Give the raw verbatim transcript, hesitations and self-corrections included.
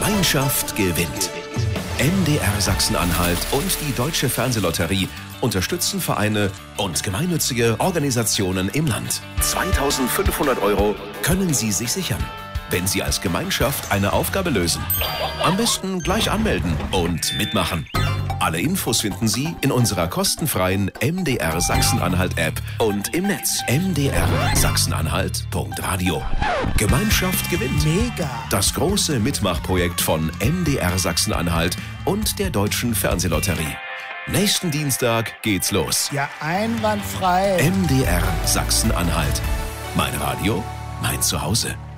Gemeinschaft gewinnt. M D R Sachsen-Anhalt und die Deutsche Fernsehlotterie unterstützen Vereine und gemeinnützige Organisationen im Land. zweitausendfünfhundert Euro können Sie sich sichern, wenn Sie als Gemeinschaft eine Aufgabe lösen. Am besten gleich anmelden und mitmachen. Alle Infos finden Sie in unserer kostenfreien M D R Sachsen-Anhalt-App und im Netz m d r sachsen-anhalt punkt radio. Gemeinschaft gewinnt. Mega. Das große Mitmachprojekt von M D R Sachsen-Anhalt und der Deutschen Fernsehlotterie. Nächsten Dienstag geht's los. Ja, einwandfrei. M D R Sachsen-Anhalt. Mein Radio, mein Zuhause.